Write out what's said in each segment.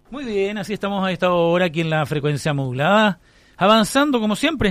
Muy bien, así estamos a esta hora aquí en la frecuencia modulada, avanzando como siempre.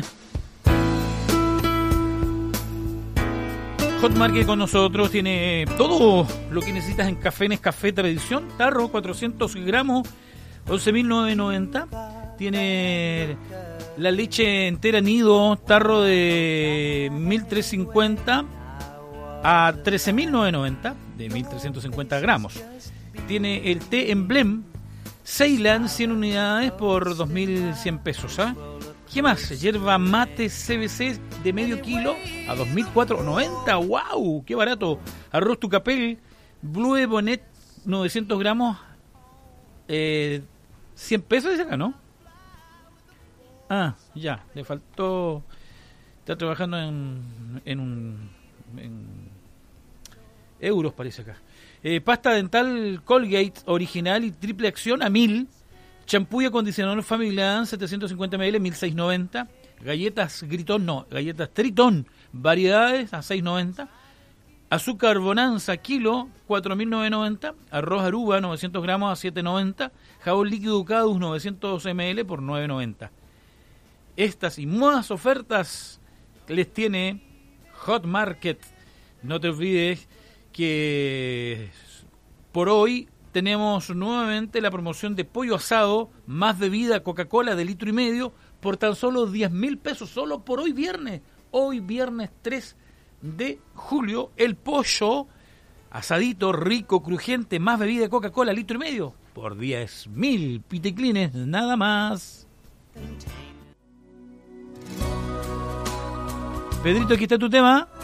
Hot Market con nosotros tiene todo lo que necesitas en café Nescafé Tradición, tarro 400 gramos, 11.990. Tiene la leche entera nido, tarro de 1.350 a 13.990, de 1.350 gramos. Tiene el té Emblem Ceylan, 100 unidades por 2.100 pesos, ¿ah? ¿Qué más? Yerba mate CBC de medio kilo a 2.490. ¡Wow! ¡Qué barato! Arroz Tucapel Blue Bonnet 900 gramos, 100 pesos dice acá, ¿no? Ah, ya, le faltó. Está trabajando en euros, parece acá. Pasta dental Colgate original y triple acción a 1.000. Champú y acondicionador Family 750 ml, 1.690. Galletas galletas Tritón, variedades a 6.90. Azúcar Bonanza kilo, 4.990. Arroz Aruba, 900 gramos a 7.90. Jabón líquido Ducadus, 900 ml por 9.90. Estas y más ofertas les tiene Hot Market. No te olvides que por hoy tenemos nuevamente la promoción de pollo asado más bebida Coca-Cola de 1,5 litros por tan solo 10.000 pesos, solo por hoy viernes. Hoy viernes 3 de julio, el pollo asadito, rico, crujiente, más bebida Coca-Cola 1,5 litros por 10.000 piticlines, nada más. Pedrito, aquí está tu tema.